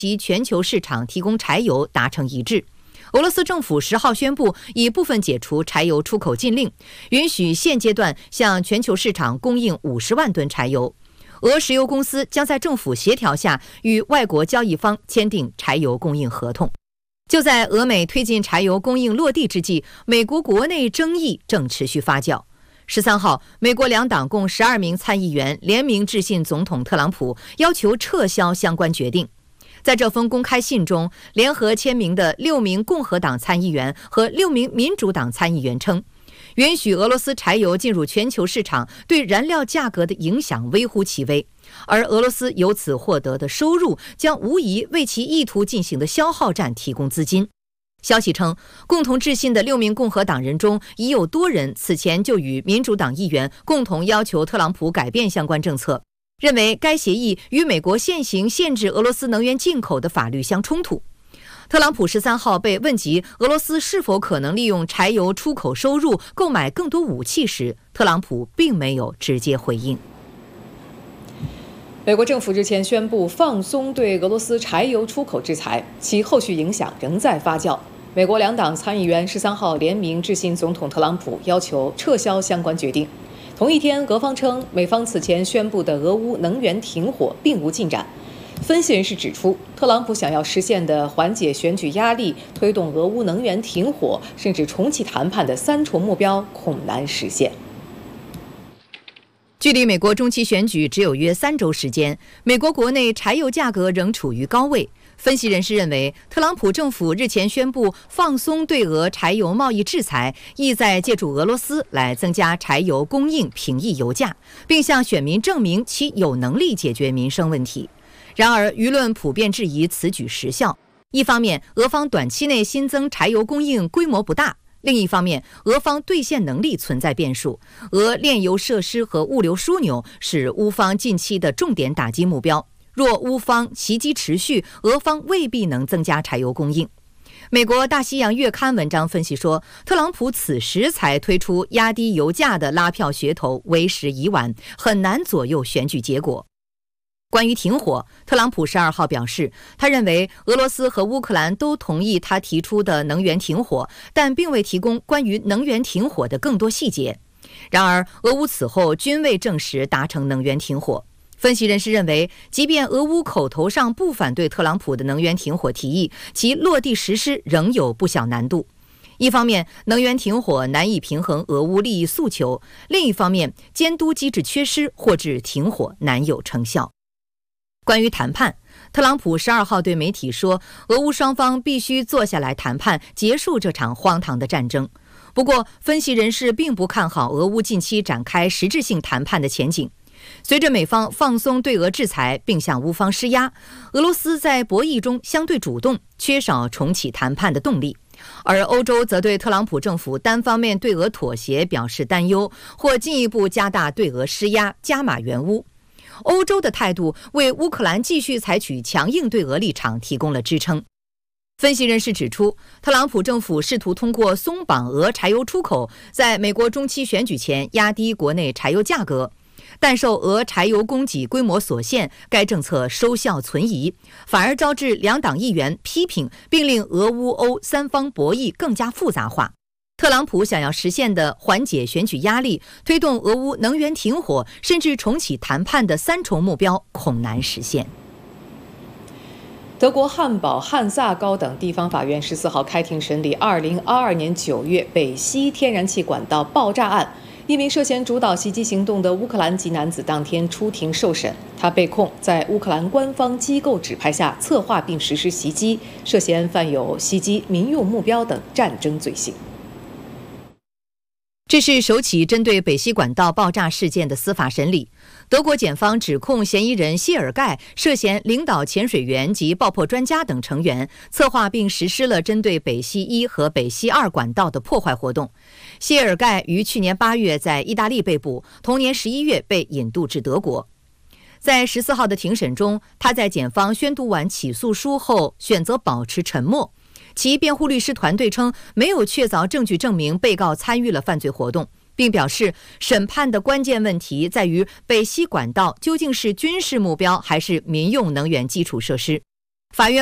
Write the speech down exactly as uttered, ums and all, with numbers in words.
及全球市场提供柴油达成一致。俄罗斯政府十号宣布，已部分解除柴油出口禁令，允许现阶段向全球市场供应五十万吨柴油。俄石油公司将在政府协调下与外国交易方签订柴油供应合同。就在俄美推进柴油供应落地之际，美国国内争议正持续发酵。十三号，美国两党共十二名参议员联名致信总统特朗普，要求撤销相关决定。在这封公开信中，联合签名的六名共和党参议员和六名民主党参议员称，允许俄罗斯柴油进入全球市场对燃料价格的影响微乎其微，而俄罗斯由此获得的收入将无疑为其意图进行的消耗战提供资金。消息称，共同致信的六名共和党人中，已有多人此前就与民主党议员共同要求特朗普改变相关政策，认为该协议与美国现行限制俄罗斯能源进口的法律相冲突。特朗普十三号被问及俄罗斯是否可能利用柴油出口收入购买更多武器时，特朗普并没有直接回应。 美国政府日前宣布放松对俄罗斯柴油出口制裁，其后续影响仍在发酵。美国两党参议员十三号联名致信总统特朗普，要求撤销相关决定。同一天，俄方称美方此前宣布的俄乌能源停火并无进展。分析人士指出，特朗普想要实现的缓解选举压力、推动俄乌能源停火，甚至重启谈判的三重目标恐难实现。 距离美国中期选举只有约三周时间，美国国内柴油价格仍处于高位。分析人士认为，特朗普政府日前宣布放松对俄柴油贸易制裁，意在借助俄罗斯来增加柴油供应，平抑油价，并向选民证明其有能力解决民生问题。然而，舆论普遍质疑此举实效。一方面，俄方短期内新增柴油供应规模不大；另一方面，俄方兑现能力存在变数。俄炼油设施和物流枢纽是乌方近期的重点打击目标。若乌方袭击持续，俄方未必能增加柴油供应。美国大西洋月刊文章分析说，特朗普此时才推出压低油价的拉票噱头，为时已晚，很难左右选举结果。关于停火，特朗普十二号表示，他认为俄罗斯和乌克兰都同意他提出的能源停火，但并未提供关于能源停火的更多细节。然而，俄乌此后均未证实达成能源停火。分析人士认为，即便俄乌口头上不反对特朗普的能源停火提议，其落地实施仍有不小难度。一方面，能源停火难以平衡俄乌利益诉求；另一方面，监督机制缺失，或致停火难有成效。关于谈判，特朗普十二号对媒体说，俄乌双方必须坐下来谈判，结束这场荒唐的战争。不过，分析人士并不看好俄乌近期展开实质性谈判的前景。随着美方放松对俄制裁并向乌方施压，俄罗斯在博弈中相对主动，缺少重启谈判的动力。而欧洲则对特朗普政府单方面对俄妥协表示担忧，或进一步加大对俄施压，加码援乌。欧洲的态度为乌克兰继续采取强硬对俄立场提供了支撑。分析人士指出，特朗普政府试图通过松绑俄柴油出口，在美国中期选举前压低国内柴油价格。但受俄柴油供给规模所限，该政策收效存疑，反而招致两党议员批评，并令俄乌欧三方博弈更加复杂化。特朗普想要实现的缓解选举压力、推动俄乌能源停火，甚至重启谈判的三重目标恐难实现。 德国汉堡汉萨高等地方法院十四号开庭审理二零二二年九月北溪天然气管道爆炸案。一名涉嫌主导袭击行动的乌克兰籍男子当天出庭受审，他被控在乌克兰官方机构指派下策划并实施袭击，涉嫌犯有袭击民用目标等战争罪行。 这是首起针对北溪管道爆炸事件的司法审理。德国检方指控嫌疑人谢尔盖涉嫌领导潜水员及爆破专家等成员，策划并实施了针对北溪一和北溪二管道的破坏活动。谢尔盖于去年八月在意大利被捕，同年十一月被引渡至德国。在十四号的庭审中，他在检方宣读完起诉书后选择保持沉默。其辩护律师团队称，没有确凿证据证明被告参与了犯罪活动，并表示审判的关键问题在于北溪管道究竟是军事目标还是民用能源基础设施。 法院